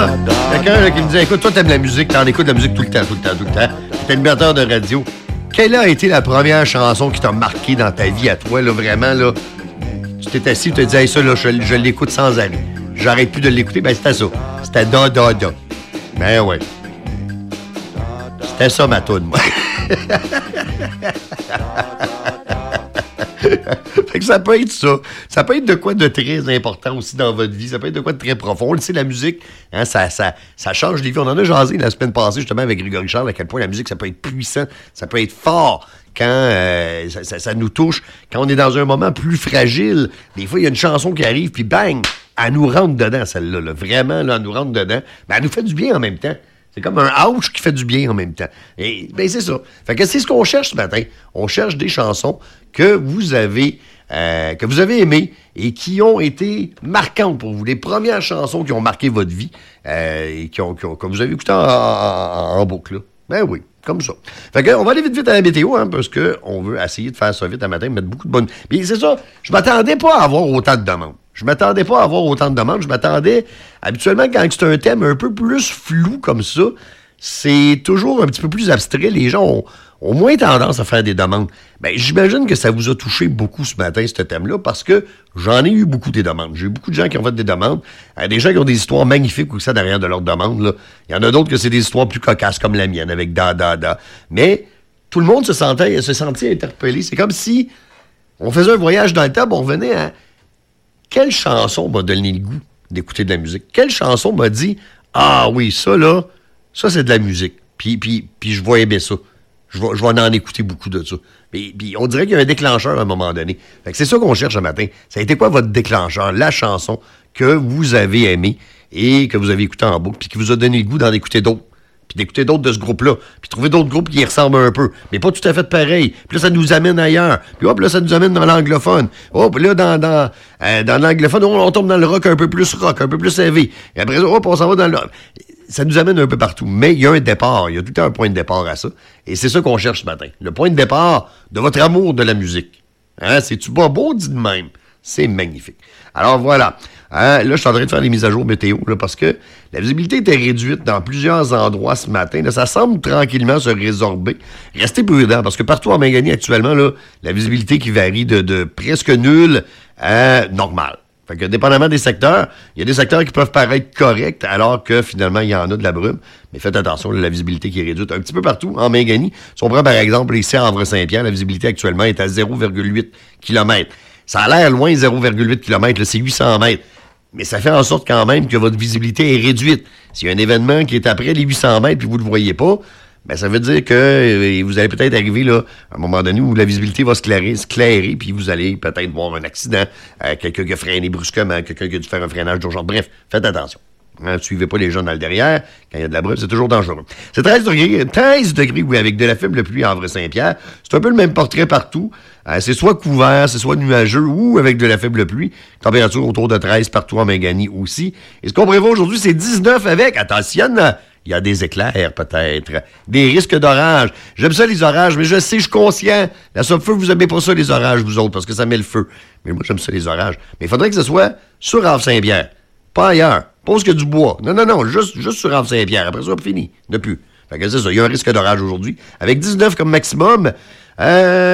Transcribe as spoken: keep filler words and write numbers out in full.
là, quelqu'un là, qui me disait, écoute, toi, t'aimes la musique, t'en écoutes de la musique tout le temps, tout le temps, tout le temps. T'es animateur de radio. Quelle a été la première chanson qui t'a marqué dans ta vie à toi, là, vraiment, là? Tu t'es assis, tu te disais, hey, ça, là, je, je l'écoute sans arrêt. J'arrête plus de l'écouter. Ben, c'était ça. C'était Da Da Da. Ben, ouais. C'était ça, ma toune, moi. Fait que ça peut être ça. Ça peut être de quoi de très important aussi dans votre vie. Ça peut être de quoi de très profond. Tu sais, la musique, hein, ça, ça, ça change les vies. On en a jasé la semaine passée, justement, avec Grégory Charles, à quel point la musique, ça peut être puissant, ça peut être fort quand euh, ça, ça, ça nous touche. Quand on est dans un moment plus fragile, des fois, il y a une chanson qui arrive, puis bang, elle nous rentre dedans, celle-là. Là. Vraiment, là, elle nous rentre dedans. Ben, elle nous fait du bien en même temps. C'est comme un ouch qui fait du bien en même temps. Et ben c'est ça. Fait que c'est ce qu'on cherche ce matin. On cherche des chansons que vous avez euh, que vous avez aimées et qui ont été marquantes pour vous. Les premières chansons qui ont marqué votre vie euh, et qui ont, qui ont, que vous avez écoutées en, en, en boucle. Là. Ben oui, comme ça. Fait que on va aller vite vite à la météo, hein, parce qu'on veut essayer de faire ça vite un matin, mettre beaucoup de bonnes... Puis c'est ça, je m'attendais pas à avoir autant de demandes. Je m'attendais pas à avoir autant de demandes. Je m'attendais... Habituellement, quand c'est un thème un peu plus flou comme ça, c'est toujours un petit peu plus abstrait. Les gens ont, ont moins tendance à faire des demandes. Bien, j'imagine que ça vous a touché beaucoup ce matin, ce thème-là, parce que j'en ai eu beaucoup des demandes. J'ai eu beaucoup de gens qui ont fait des demandes. Euh, des gens qui ont des histoires magnifiques aussi derrière de leurs demandes. Là. Il y en a d'autres que c'est des histoires plus cocasses, comme la mienne, avec da, da, da. Mais tout le monde se sentait, se sentait interpellé. C'est comme si on faisait un voyage dans le temps, on revenait à... Quelle chanson m'a donné le goût d'écouter de la musique? Quelle chanson m'a dit « Ah oui, ça, là, ça, c'est de la musique. » Puis, puis, puis je vais aimer ça. Je vais, je vais en écouter beaucoup de ça. Puis, puis on dirait qu'il y a un déclencheur à un moment donné. Fait que c'est ça qu'on cherche ce matin. Ça a été quoi votre déclencheur? La chanson que vous avez aimée et que vous avez écoutée en boucle puis qui vous a donné le goût d'en écouter d'autres. Puis d'écouter d'autres de ce groupe-là, puis trouver d'autres groupes qui y ressemblent un peu, mais pas tout à fait pareil. Puis là, ça nous amène ailleurs. Puis hop, là, ça nous amène dans l'anglophone. Hop, là, dans, dans, euh, dans l'anglophone, on, on tombe dans le rock un peu plus rock, un peu plus élevé. Et après, hop, on s'en va dans le... Ça nous amène un peu partout. Mais il y a un départ, il y a tout le temps un point de départ à ça. Et c'est ça qu'on cherche ce matin. Le point de départ de votre amour de la musique. Hein, c'est-tu pas beau, dit de même? C'est magnifique. Alors voilà. Hein, là, je suis en train de faire des mises à jour météo là, parce que la visibilité était réduite dans plusieurs endroits ce matin. Là, ça semble tranquillement se résorber. Restez prudents parce que partout en Mangani, actuellement, là, la visibilité qui varie de, de presque nulle à normale. Fait que dépendamment des secteurs, il y a des secteurs qui peuvent paraître corrects alors que finalement, il y en a de la brume. Mais faites attention, là, la visibilité qui est réduite un petit peu partout en Mangani. Si on prend par exemple ici à Havre-Saint-Pierre, la visibilité actuellement est à zéro virgule huit kilomètres. Ça a l'air loin, zéro virgule huit kilomètres, là, c'est huit cents mètres. Mais ça fait en sorte quand même que votre visibilité est réduite. S'il y a un événement qui est après les huit cents mètres et vous ne le voyez pas, ben ça veut dire que euh, vous allez peut-être arriver là, à un moment donné où la visibilité va se clairer, se clairer puis vous allez peut-être voir un accident, euh, quelqu'un qui a freiné brusquement, quelqu'un qui a dû faire un freinage d'urgence. Bref, faites attention. Ne suivez pas les gens dans le derrière. Quand il y a de la brume, c'est toujours dangereux. C'est treize degrés, treize degrés, oui, avec de la faible pluie à Havre-Saint-Pierre. C'est un peu le même portrait partout. Euh, c'est soit couvert, c'est soit nuageux ou avec de la faible pluie. Température autour de treize partout en Mangani aussi. Et ce qu'on prévoit aujourd'hui, c'est dix-neuf avec, attention, il y a des éclairs peut-être, des risques d'orage. J'aime ça les orages, mais je sais, je suis conscient. La Sopfeu, vous aimez pas ça les orages, vous autres, parce que ça met le feu. Mais moi, j'aime ça les orages. Mais il faudrait que ce soit sur Havre-Saint-Pierre, pas ailleurs. Pas parce qu'il y a du bois. Non, non, non, juste, juste sur Havre-Saint-Pierre. Après ça, fini. Ne plus. Fait que c'est ça, il y a un risque d'orage aujourd'hui. Avec dix-neuf comme maximum, euh,